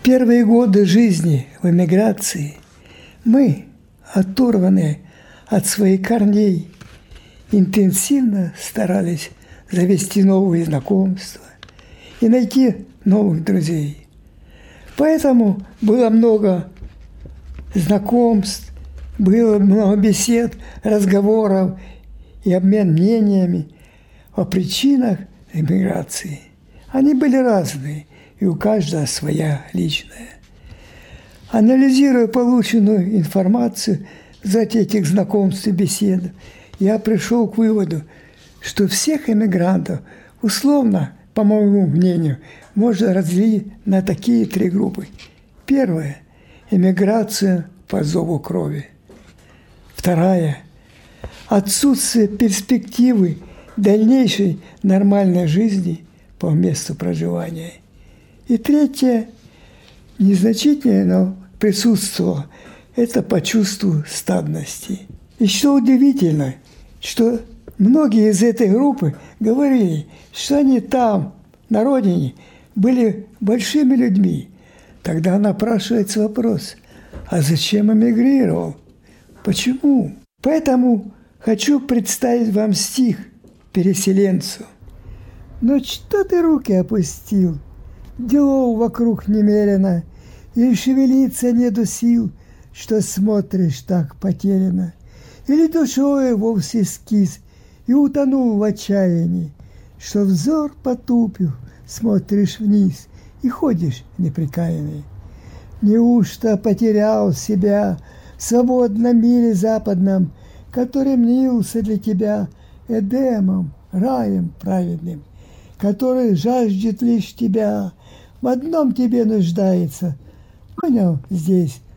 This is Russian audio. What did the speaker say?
первые годы жизни в эмиграции мы, оторванные от своих корней, интенсивно старались завести новые знакомства и найти новых друзей. Поэтому было много знакомств, было много бесед, разговоров и обмен мнениями о причинах эмиграции. Они были разные, и у каждого своя личная. Анализируя полученную информацию за этих знакомств и бесед, я пришел к выводу, что всех эмигрантов условно, по моему мнению, можно разделить на такие три группы. Первая – эмиграция по зову крови. Вторая – отсутствие перспективы дальнейшей нормальной жизни по месту проживания. И третье – незначительное, но присутствовало – это по чувству стадности. И что удивительно, что многие из этой группы говорили, что они там, на родине, были большими людьми. Тогда напрашивается вопрос, а зачем эмигрировал? Почему? Поэтому хочу представить вам стих переселенцу. «Но что ты руки опустил? Делов вокруг немерено, или шевелиться нету сил, что смотришь так потеряно, или душой вовсе скис и утонул в отчаянии, что взор потупив, смотришь вниз и ходишь неприкаянный. Неужто потерял себя в свободном мире западном, который мнился для тебя Эдемом, раем праведным, который жаждет лишь тебя, в одном тебе нуждается? Понял здесь